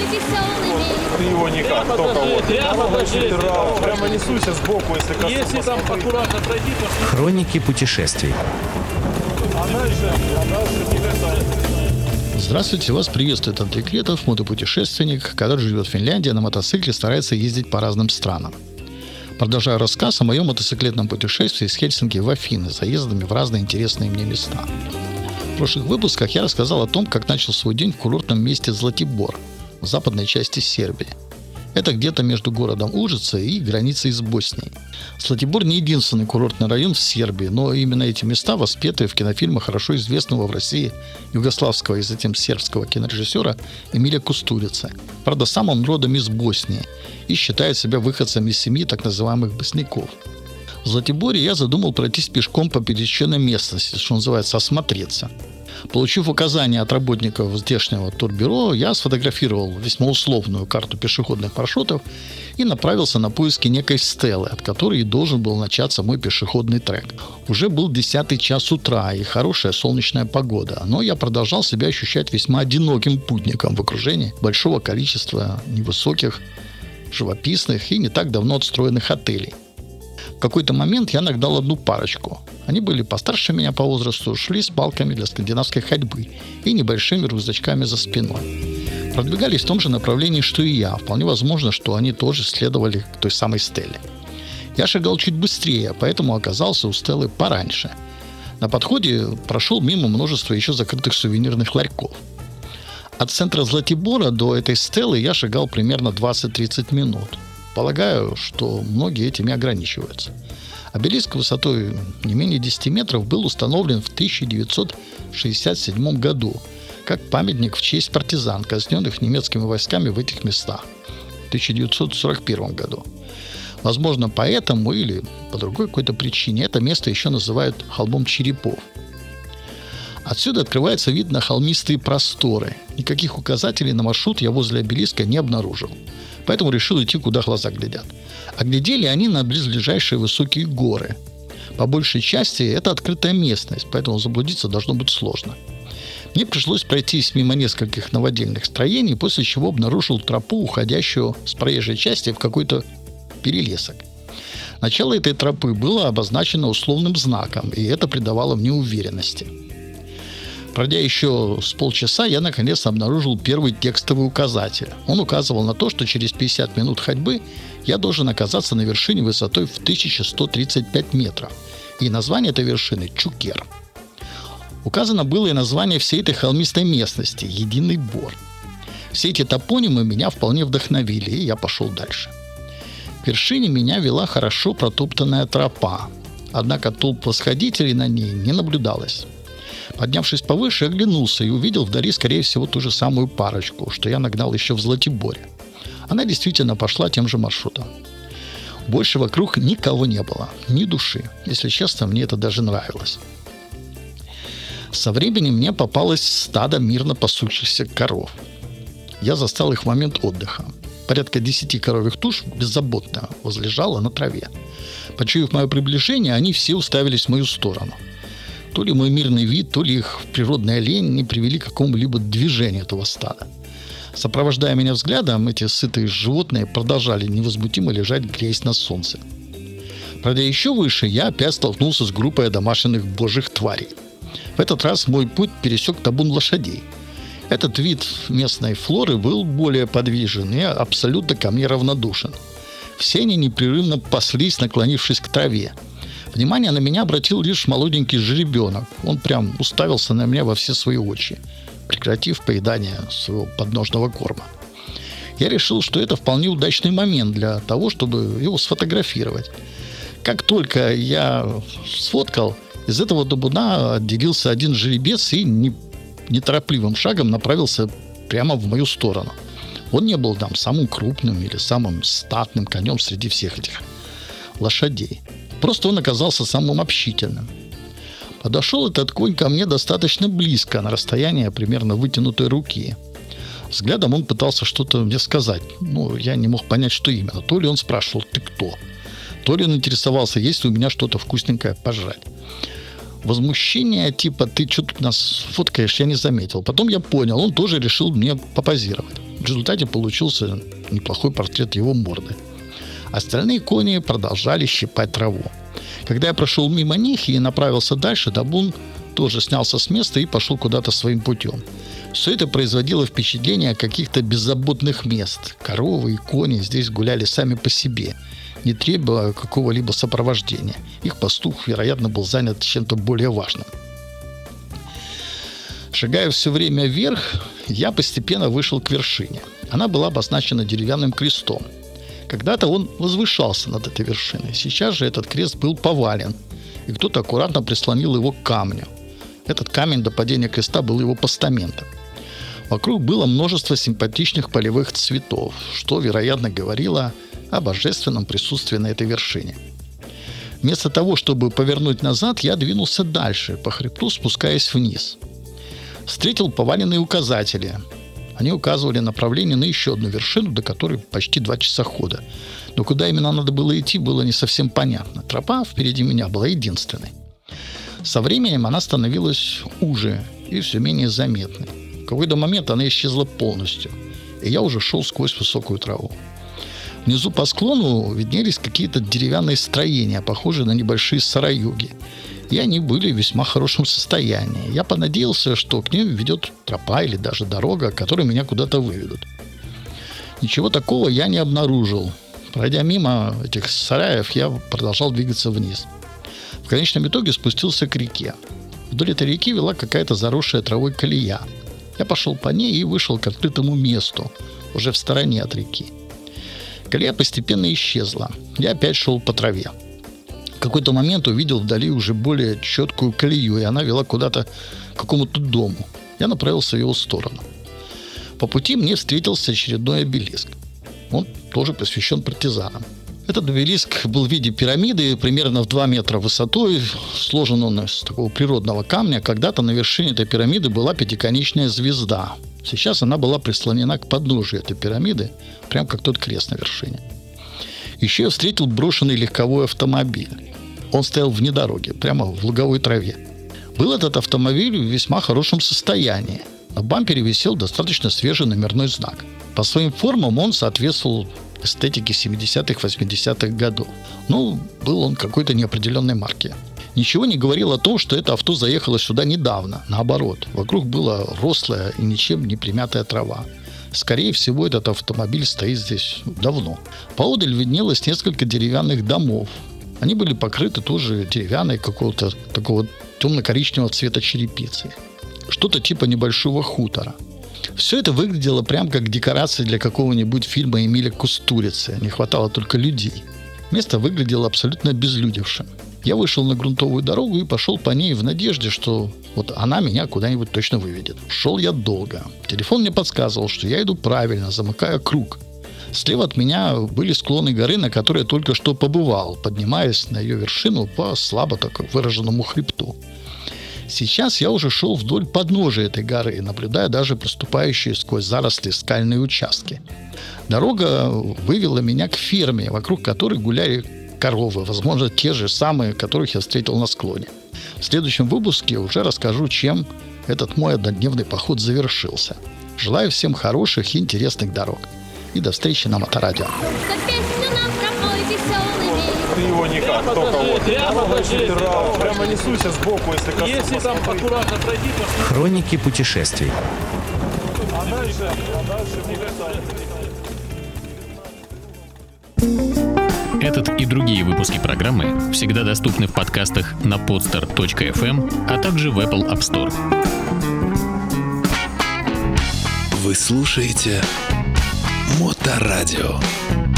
Ты его никак, только вот. Прямо несуйся сбоку, если коснуться. Если там аккуратно пройти, то... Хроники путешествий. Здравствуйте, вас приветствует Андрей Кретов, мотопутешественник, который живет в Финляндии, на мотоцикле старается ездить по разным странам. Продолжаю рассказ о моем мотоциклетном путешествии из Хельсинки в Афины, заездами в разные интересные мне места. В прошлых выпусках я рассказал о том, как начал свой день в курортном месте Златибор, в западной части Сербии. Это где-то между городом Ужица и границей с Боснией. Златибор не единственный курортный район в Сербии, но именно эти места воспеты в кинофильмах хорошо известного в России югославского и затем сербского кинорежиссера Эмилия Кустурицы. Правда, сам он родом из Боснии и считает себя выходцем из семьи так называемых босняков. В Златиборе я задумал пройтись пешком по пересеченной местности, что называется, осмотреться. Получив указания от работников здешнего турбюро, я сфотографировал весьма условную карту пешеходных маршрутов и направился на поиски некой стелы, от которой и должен был начаться мой пешеходный трек. Уже был 10-й час утра и хорошая солнечная погода, но я продолжал себя ощущать весьма одиноким путником в окружении большого количества невысоких, живописных и не так давно отстроенных отелей. В какой-то момент я нагнал одну парочку. Они были постарше меня по возрасту, шли с палками для скандинавской ходьбы и небольшими рюкзачками за спиной. Продвигались в том же направлении, что и я. Вполне возможно, что они тоже следовали к той самой стеле. Я шагал чуть быстрее, поэтому оказался у стелы пораньше. На подходе прошел мимо множества еще закрытых сувенирных ларьков. От центра Златибора до этой стелы я шагал примерно 20-30 минут. Полагаю, что многие этим и ограничиваются. Обелиск высотой не менее 10 метров был установлен в 1967 году как памятник в честь партизан, казненных немецкими войсками в этих местах в 1941 году. Возможно, поэтому или по другой какой-то причине это место еще называют холмом черепов. Отсюда открывается вид на холмистые просторы. Никаких указателей на маршрут я возле обелиска не обнаружил. Поэтому решил идти, куда глаза глядят. А глядели они на близлежащие высокие горы. По большей части это открытая местность, поэтому заблудиться должно быть сложно. Мне пришлось пройтись мимо нескольких новодельных строений, после чего обнаружил тропу, уходящую с проезжей части в какой-то перелесок. Начало этой тропы было обозначено условным знаком, и это придавало мне уверенности. Пройдя еще с полчаса, я наконец обнаружил первый текстовый указатель. Он указывал на то, что через 50 минут ходьбы я должен оказаться на вершине высотой в 1135 метров. И название этой вершины – Чукер. Указано было и название всей этой холмистой местности – Единый Бор. Все эти топонимы меня вполне вдохновили, и я пошел дальше. К вершине меня вела хорошо протоптанная тропа, однако толп восходителей на ней не наблюдалось. Поднявшись повыше, оглянулся и увидел вдали, скорее всего, ту же самую парочку, что я нагнал еще в Златиборе. Она действительно пошла тем же маршрутом. Больше вокруг никого не было, ни души. Если честно, мне это даже нравилось. Со временем мне попалось стадо мирно пасущихся коров. Я застал их в момент отдыха. Порядка 10 коровьих туш беззаботно возлежало на траве. Почуяв мое приближение, они все уставились в мою сторону. То ли мой мирный вид, то ли их природная лень не привели к какому-либо движению этого стада. Сопровождая меня взглядом, эти сытые животные продолжали невозмутимо лежать, греясь на солнце. Пройдя еще выше, я опять столкнулся с группой одомашенных божьих тварей. В этот раз мой путь пересек табун лошадей. Этот вид местной флоры был более подвижен и абсолютно ко мне равнодушен. Все они непрерывно паслись, наклонившись к траве. Внимание на меня обратил лишь молоденький жеребенок. Он прям уставился на меня во все свои очи, прекратив поедание своего подножного корма. Я решил, что это вполне удачный момент для того, чтобы его сфотографировать. Как только я сфоткал, из этого табуна отделился один жеребец и неторопливым шагом направился прямо в мою сторону. Он не был там самым крупным или самым статным конем среди всех этих лошадей. Просто он оказался самым общительным. Подошел этот конь ко мне достаточно близко, на расстояние примерно вытянутой руки. Взглядом он пытался что-то мне сказать. Я не мог понять, что именно. То ли он спрашивал: «Ты кто?», то ли он интересовался, есть ли у меня что-то вкусненькое пожрать. Возмущение типа «ты что тут нас фоткаешь?» я не заметил. Потом я понял, он тоже решил мне попозировать. В результате получился неплохой портрет его морды. Остальные кони продолжали щипать траву. Когда я прошел мимо них и направился дальше, табун тоже снялся с места и пошел куда-то своим путем. Все это производило впечатление каких-то беззаботных мест. Коровы и кони здесь гуляли сами по себе, не требуя какого-либо сопровождения. Их пастух, вероятно, был занят чем-то более важным. Шагая все время вверх, я постепенно вышел к вершине. Она была обозначена деревянным крестом. Когда-то он возвышался над этой вершиной. Сейчас же этот крест был повален, и кто-то аккуратно прислонил его к камню. Этот камень до падения креста был его постаментом. Вокруг было множество симпатичных полевых цветов, что, вероятно, говорило о божественном присутствии на этой вершине. Вместо того, чтобы повернуть назад, я двинулся дальше, по хребту спускаясь вниз. Встретил поваленные указатели. Они указывали направление на еще одну вершину, до которой почти 2 часа хода. Но куда именно надо было идти, было не совсем понятно. Тропа впереди меня была единственной. Со временем она становилась уже и все менее заметной. В какой-то момент она исчезла полностью, и я уже шел сквозь высокую траву. Внизу по склону виднелись какие-то деревянные строения, похожие на небольшие сараюги. И они были в весьма хорошем состоянии. Я понадеялся, что к ним ведет тропа или даже дорога, которые меня куда-то выведут. Ничего такого я не обнаружил. Пройдя мимо этих сараев, я продолжал двигаться вниз. В конечном итоге спустился к реке. Вдоль этой реки вела какая-то заросшая травой колея. Я пошел по ней и вышел к открытому месту, уже в стороне от реки. Колея постепенно исчезла. Я опять шел по траве. В какой-то момент увидел вдали уже более четкую колею, и она вела куда-то к какому-то дому. Я направился в его сторону. По пути мне встретился очередной обелиск. Он тоже посвящен партизанам. Этот обелиск был в виде пирамиды, примерно в 2 метра высотой. Сложен он из такого природного камня. Когда-то на вершине этой пирамиды была пятиконечная звезда. Сейчас она была прислонена к подножию этой пирамиды, прям как тот крест на вершине. Еще я встретил брошенный легковой автомобиль. Он стоял вне дороги, прямо в луговой траве. Был этот автомобиль в весьма хорошем состоянии. На бампере висел достаточно свежий номерной знак. По своим формам он соответствовал эстетике 70-х, 80-х годов. Но был он какой-то неопределенной марки. Ничего не говорило о том, что это авто заехало сюда недавно. Наоборот, вокруг была рослая и ничем не примятая трава. Скорее всего, этот автомобиль стоит здесь давно. Поодаль виднелось несколько деревянных домов. Они были покрыты тоже деревянной какого-то такого темно-коричневого цвета черепицей. Что-то типа небольшого хутора. Все это выглядело прям как декорация для какого-нибудь фильма Эмиля Кустурицы. Не хватало только людей. Место выглядело абсолютно обезлюдевшим. Я вышел на грунтовую дорогу и пошел по ней в надежде, что вот она меня куда-нибудь точно выведет. Шел я долго. Телефон мне подсказывал, что я иду правильно, замыкая круг. Слева от меня были склоны горы, на которой я только что побывал, поднимаясь на ее вершину по слабо так выраженному хребту. Сейчас я уже шел вдоль подножия этой горы, наблюдая даже проступающие сквозь заросли скальные участки. Дорога вывела меня к ферме, вокруг которой гуляли коровы, возможно, те же самые, которых я встретил на склоне. В следующем выпуске уже расскажу, чем этот мой однодневный поход завершился. Желаю всем хороших и интересных дорог. И до встречи на Моторадио. Ты его никак, только вот. Прямо несуйся сбоку, если коснусь. Если там аккуратно пройти, то... Хроники путешествий. А дальше мне кажется... Этот и другие выпуски программы всегда доступны в подкастах на podster.fm, а также в Apple App Store. Вы слушаете Моторадио.